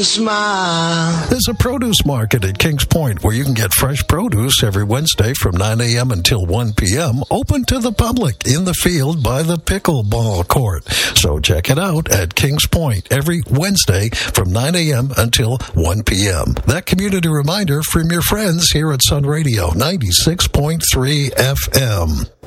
Smile. There's a produce market at Kings Point where you can get fresh produce every Wednesday from 9 a.m. until 1 p.m. open to the public in the field by the pickleball court. So check it out at Kings Point every Wednesday from 9 a.m. until 1 p.m. That community reminder from your friends here at Sun Radio 96.3 FM.